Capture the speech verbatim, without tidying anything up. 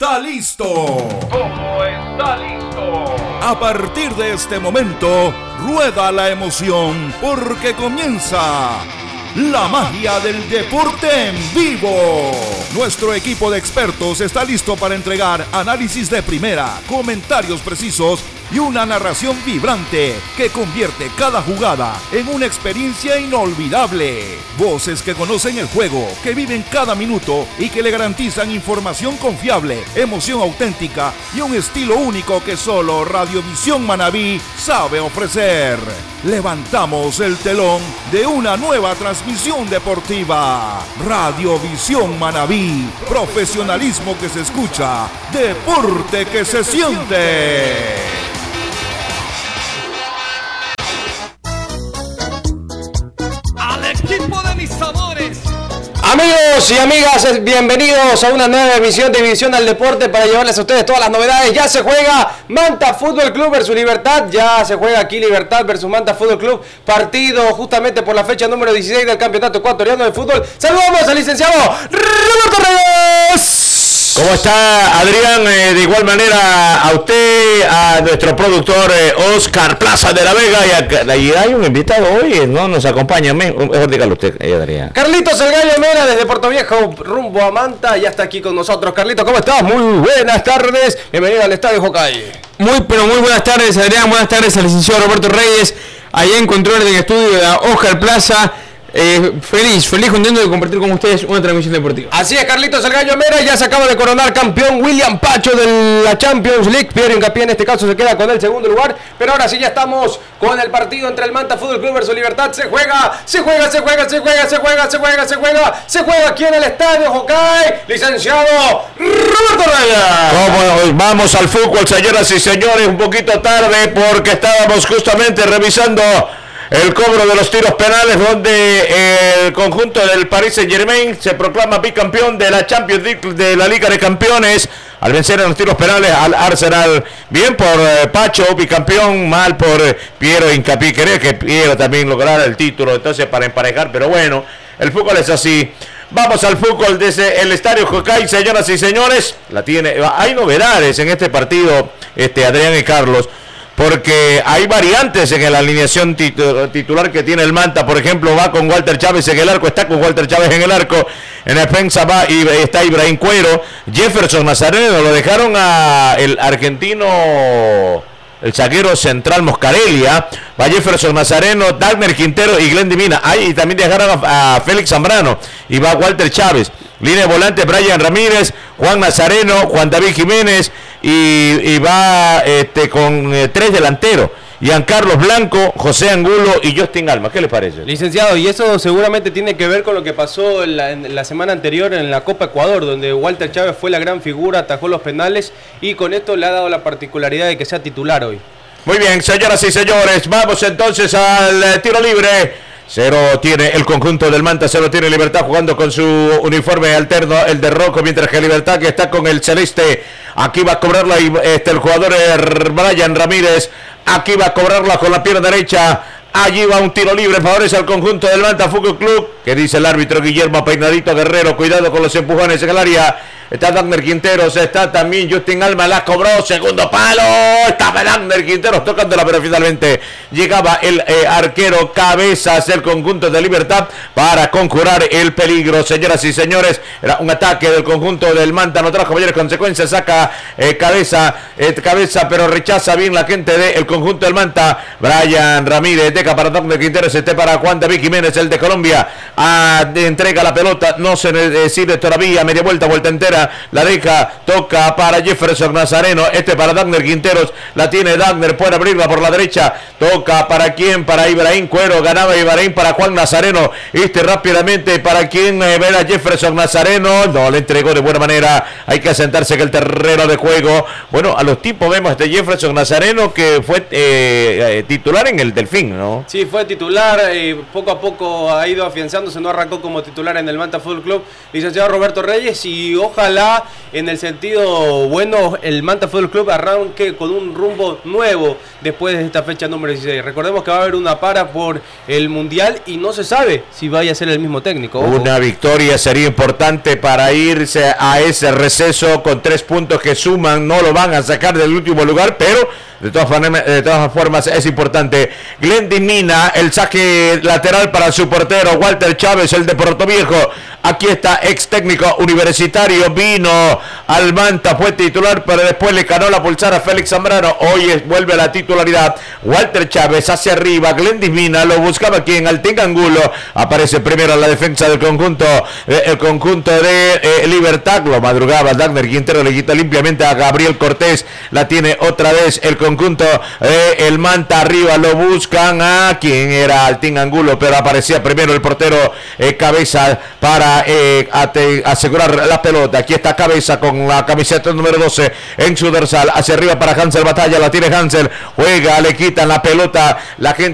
está listo. Todo está listo. A partir de este momento, rueda la emoción porque comienza la magia del deporte en vivo. Nuestro equipo de expertos está listo para entregar análisis de primera, comentarios precisos y una narración vibrante que convierte cada jugada en una experiencia inolvidable. Voces que conocen el juego, que viven cada minuto y que le garantizan información confiable, emoción auténtica y un estilo único que solo Radiovisión Manabí sabe ofrecer. Levantamos el telón de una nueva transmisión deportiva. Radiovisión Manabí, profesionalismo que se escucha, deporte que se siente. Equipo de mis sabores. Amigos y amigas, bienvenidos a una nueva emisión de Visión al Deporte para llevarles a ustedes todas las novedades. Ya se juega Manta Fútbol Club versus Libertad, ya se juega aquí Libertad versus Manta Fútbol Club, partido justamente por la fecha número dieciséis del Campeonato Ecuatoriano de Fútbol. Saludamos al licenciado Roberto Reyes. ¿Cómo está, Adrián? Eh, de igual manera a usted, a nuestro productor eh, Oscar Plaza de la Vega y, a, y hay un invitado hoy, no nos acompaña, mejor dígalo usted, eh, Adrián. Carlitos El Gallo Mera desde Puerto Viejo rumbo a Manta, ya está aquí con nosotros. Carlitos, ¿cómo estás? Muy buenas tardes, bienvenido al Estadio Jocay. Muy, pero muy buenas tardes, Adrián, buenas tardes al licenciado Roberto Reyes, allá en control del estudio de Oscar Plaza. Eh, feliz, feliz, contento de compartir con ustedes una transmisión deportiva. Así es, Carlitos El Gallo Mera, ya se acaba de coronar campeón William Pacho de la Champions League. Pierre Hincapié en este caso se queda con el segundo lugar. Pero ahora sí ya estamos con el partido entre el Manta Fútbol Club versus Libertad. Se juega, se juega, se juega, se juega, se juega, se juega, se juega, se juega aquí en el Estadio Jocay. Licenciado Roberto Reyes. ¿Cómo vamos al fútbol, señoras y señores? Un poquito tarde porque estábamos justamente revisando el cobro de los tiros penales, donde el conjunto del Paris Saint-Germain se proclama bicampeón de la Champions League, de la Liga de Campeones, al vencer en los tiros penales al Arsenal. Bien por eh, Pacho, bicampeón, mal por eh, Piero Hincapié. Quería que Piero también lograra el título, entonces para emparejar, pero bueno, el fútbol es así. Vamos al fútbol desde el Estadio Jocay, señoras y señores. La tiene, hay novedades en este partido, este Adrián y Carlos, porque hay variantes en la alineación titular que tiene el Manta. Por ejemplo, va con Walter Chávez en el arco, está con Walter Chávez en el arco. En la defensa va y está Ibrahim Cuero. Jefferson Nazareno, lo dejaron a el argentino, el zaguero central Moscarelia. Va Jefferson Nazareno, Dagner Quintero y Glenn Divina. Ahí y también dejaron a, a Félix Zambrano y va Walter Chávez. Línea de volante, Brian Ramírez, Juan Nazareno, Juan David Jiménez y, y va este, con eh, tres delanteros. Giancarlos Blanco, José Angulo y Justin Alma. ¿Qué les parece? Licenciado, y eso seguramente tiene que ver con lo que pasó en la, en la semana anterior en la Copa Ecuador, donde Walter Chávez fue la gran figura, atajó los penales y con esto le ha dado la particularidad de que sea titular hoy. Muy bien, señoras y señores, vamos entonces al eh, tiro libre. Cero tiene el conjunto del Manta, cero tiene Libertad jugando con su uniforme alterno, el de rojo, mientras que Libertad que está con el celeste. Aquí va a cobrarla este, el jugador Brian Ramírez. Aquí va a cobrarla con la pierna derecha. Allí va un tiro libre, favorece al conjunto del Manta Fútbol Club. Que dice el árbitro Guillermo Peinadito Guerrero. Cuidado con los empujones en el área. Está Dagner Quinteros, está también Justin Alma, la cobró, segundo palo. Estaba Dagner Quinteros tocándola, pero finalmente llegaba el eh, arquero Cabezas del conjunto de Libertad para conjurar el peligro. Señoras y señores, era un ataque del conjunto del Manta, no trajo mayores consecuencias, saca eh, cabeza, eh, cabeza, pero rechaza bien la gente del conjunto del Manta. Brian Ramírez, deja para Dagner Quinteros, este para Juan David Jiménez, el de Colombia. Ah, de entrega la pelota, no se decide todavía, media vuelta, vuelta entera. La deja, toca para Jefferson Nazareno, este para Dagner Quinteros, la tiene Dagner, puede abrirla por la derecha, toca para quién, para Ibrahim Cuero, ganaba Ibrahim para Juan Nazareno, este rápidamente para quien eh, ver a Jefferson Nazareno, no le entregó de buena manera, hay que asentarse en el terreno de juego. Bueno, a los tipos vemos este Jefferson Nazareno que fue eh, eh, titular en el Delfín, ¿no? Sí, fue titular, eh, poco a poco ha ido afianzándose, no arrancó como titular en el Manta Fútbol Club, licenciado Roberto Reyes, y ojalá ojalá en el sentido bueno el Manta Fútbol Club arranque con un rumbo nuevo después de esta fecha número dieciséis. Recordemos que va a haber una para por el Mundial y no se sabe si vaya a ser el mismo técnico. Ojo. Una victoria sería importante para irse a ese receso con tres puntos que suman, no lo van a sacar del último lugar, pero de todas formas, de todas formas es importante. Glendis Mina, el saque lateral para su portero Walter Chávez, el de Puerto Viejo. Aquí está, ex técnico universitario, vino al Manta, fue titular, pero después le ganó la pulsar a Félix Zambrano. Hoy es, vuelve a la titularidad. Walter Chávez hacia arriba, Glendis Mina lo buscaba aquí en Altín Angulo. Aparece primero la defensa del conjunto, eh, el conjunto de eh, Libertad. Lo madrugaba Dagner Quintero, le quita limpiamente a Gabriel Cortés. La tiene otra vez el conjunto, eh, el Manta arriba, lo buscan a quien era Altín Angulo, pero aparecía primero el portero eh, Cabeza para Eh, ate, asegurar la pelota. Aquí está Cabeza con la camiseta número doce en su dorsal, hacia arriba para Hansel Batalla, la tiene Hansel, juega, le quitan la pelota, la gente